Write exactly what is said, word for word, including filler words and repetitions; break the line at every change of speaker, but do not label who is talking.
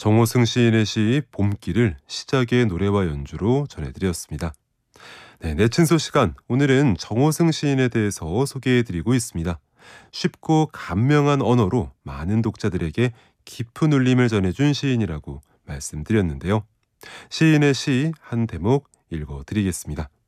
정호승 시인의 시 봄길을 시작의 노래와 연주로 전해드렸습니다. 네, 내친소 시간, 오늘은 정호승 시인에 대해서 소개해드리고 있습니다. 쉽고 감명한 언어로 많은 독자들에게 깊은 울림을 전해준 시인이라고 말씀드렸는데요. 시인의 시 한 대목 읽어드리겠습니다.